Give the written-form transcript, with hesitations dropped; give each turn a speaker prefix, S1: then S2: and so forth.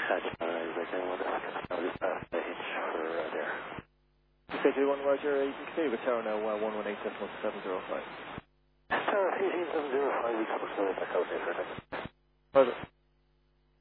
S1: KJ1 Roger, you can continue with tower now, 118.705.
S2: Tower 18.705, we close the back out here for a second.
S1: Private.